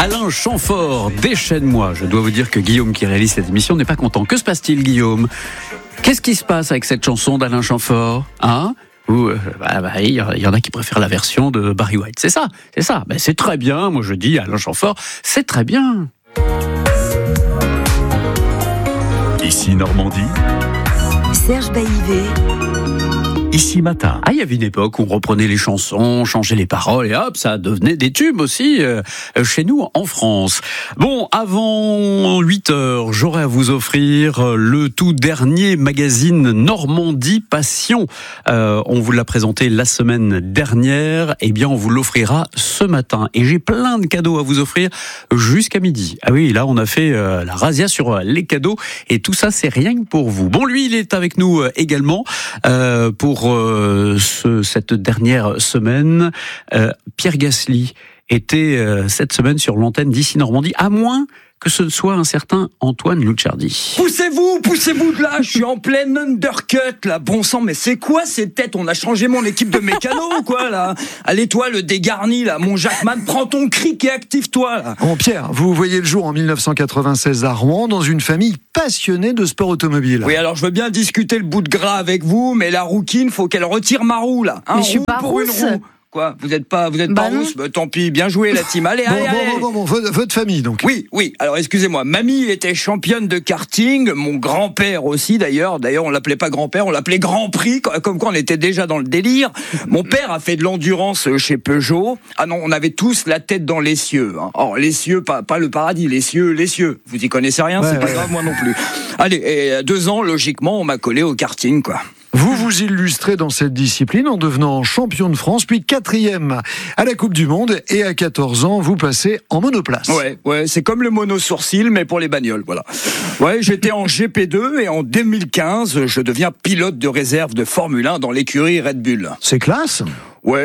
Alain Chamfort, déchaîne-moi. Je dois vous dire que Guillaume, qui réalise cette émission, n'est pas content. Que se passe-t-il, Guillaume ? Qu'est-ce qui se passe avec cette chanson d'Alain Chamfort ? Il y en a qui préfèrent la version de Barry White. C'est ça. C'est très bien. Moi, je dis Alain Chamfort, c'est très bien. Ici Normandie. Serge Baillivet. Ici Matin. Il y avait une époque où on reprenait les chansons, changeait les paroles et hop, ça devenait des tubes aussi chez nous en France. Bon, avant 8h, j'aurai à vous offrir le tout dernier magazine Normandie Passion. On vous l'a présenté la semaine dernière, on vous l'offrira ce matin. Et j'ai plein de cadeaux à vous offrir jusqu'à midi. Ah oui, là on a fait la razzia sur les cadeaux et tout ça c'est rien que pour vous. Bon, lui il est avec nous également pour cette dernière semaine. Pierre Gasly était cette semaine sur l'antenne d'Ici Normandie, à moins que ce ne soit un certain Antoine Lucciardi. Poussez-vous de là, je suis en pleine undercut là, bon sang, mais c'est quoi ces têtes ? On a changé mon équipe de mécano ou quoi là ? Allez toi le dégarni là, mon Jackman, prends ton cric et active-toi là. Bon Pierre, vous voyez le jour en 1996 à Rouen, dans une famille passionnée de sport automobile. Oui, alors je veux bien discuter le bout de gras avec vous, mais la rouquine, faut qu'elle retire ma roue là. Mais je suis pas pour rousse. Une roue. Quoi ? Vous êtes pas rousse ? Tant pis, bien joué la team. Allez. Votre famille donc. Oui. Alors excusez-moi, mamie était championne de karting, mon grand-père aussi d'ailleurs. D'ailleurs, on l'appelait pas grand-père, on l'appelait Grand Prix, comme quoi on était déjà dans le délire. Mon père a fait de l'endurance chez Peugeot. Ah non, on avait tous la tête dans les cieux. Or les cieux, pas le paradis, les cieux. Vous y connaissez rien, c'est pas grave, moi non plus. Allez, et 2 ans, logiquement, on m'a collé au karting, quoi. Vous vous illustrez dans cette discipline en devenant champion de France, puis 4e à la Coupe du Monde, et à 14 ans, vous passez en monoplace. Ouais, c'est comme le mono-sourcil, mais pour les bagnoles, voilà. Ouais, j'étais en GP2, et en 2015, je deviens pilote de réserve de Formule 1 dans l'écurie Red Bull. C'est classe. Ouais,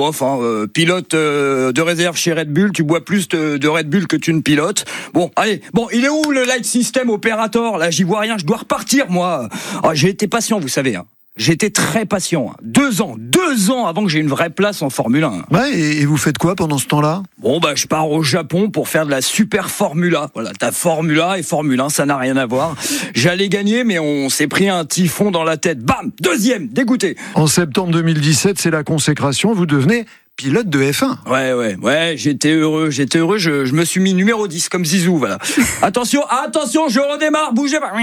pilote de réserve chez Red Bull, tu bois plus de Red Bull que tu ne pilotes. Bon, il est où le Light System Operator ? Là, j'y vois rien, je dois repartir, moi. J'ai été patient, vous savez, J'étais très patient. 2 ans avant que j'ai une vraie place en Formule 1. Ouais, et vous faites quoi pendant ce temps-là ? Bon, je pars au Japon pour faire de la super Formula. Voilà, t'as Formula et Formule 1, ça n'a rien à voir. J'allais gagner, mais on s'est pris un typhon dans la tête. Bam ! 2e, dégoûté. En septembre 2017, c'est la consécration, vous devenez pilote de F1. Ouais, j'étais heureux, je me suis mis numéro 10 comme Zizou, voilà. Attention, je redémarre, bougez pas.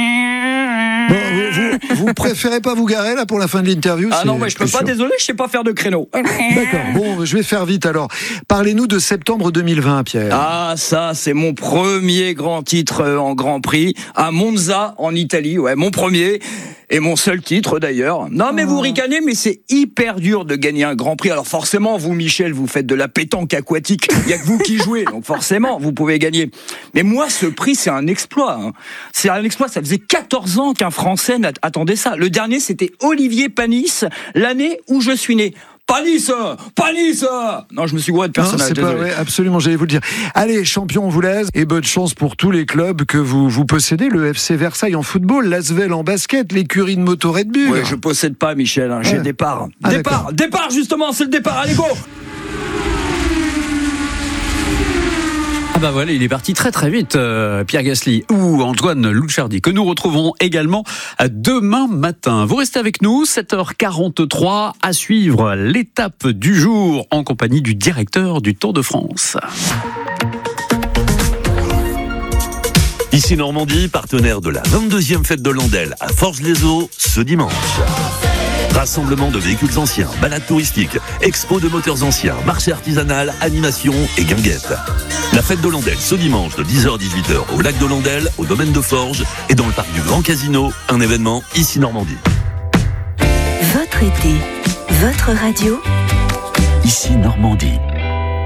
Bon, vous préférez pas vous garer là pour la fin de l'interview ? Non, je peux pas, désolé, je sais pas faire de créneau. D'accord, bon, je vais faire vite alors. Parlez-nous de septembre 2020, Pierre. Ça, c'est mon premier grand titre en Grand Prix, à Monza, en Italie, mon premier. Et mon seul titre d'ailleurs. Non mais vous ricanez, mais c'est hyper dur de gagner un Grand Prix. Alors forcément, vous Michel, vous faites de la pétanque aquatique. Il y a que vous qui jouez, donc forcément, vous pouvez gagner. Mais moi, ce prix, c'est un exploit. C'est un exploit, ça faisait 14 ans qu'un Français attendait ça. Le dernier, c'était Olivier Panis, l'année où je suis né. Panis. Non, je me suis gouré de personnage. C'est pas vrai, absolument, j'allais vous le dire. Allez, champion, on vous laisse. Et bonne chance pour tous les clubs que vous possédez. Le FC Versailles en football, l'Asvel en basket, l'écurie de moto Red Bull. Ouais, je possède pas, Michel. J'ai départ. Départ, justement, c'est le départ. Allez, go! Voilà, il est parti très très vite, Pierre Gasly ou Antoine Lucciardi, que nous retrouvons également demain matin. Vous restez avec nous, 7h43, à suivre l'étape du jour en compagnie du directeur du Tour de France. Ici Normandie, partenaire de la 22e fête de l'Andelle à Forges-les-Eaux ce dimanche. Rassemblement de véhicules anciens, balades touristiques, expo de moteurs anciens, marché artisanal, animation et guinguettes. La fête de l'Andelle ce dimanche de 10h à 18h au lac de l'Andelle, au domaine de Forges et dans le parc du Grand Casino, un événement Ici Normandie. Votre été, votre radio. Ici Normandie.